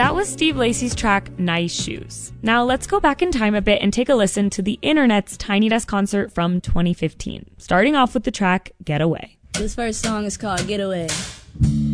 That was Steve Lacy's track, Nice Shoes. Now let's go back in time a bit and take a listen to the internet's Tiny Desk concert from 2015. Starting off with the track, Get Away. This first song is called Get Away.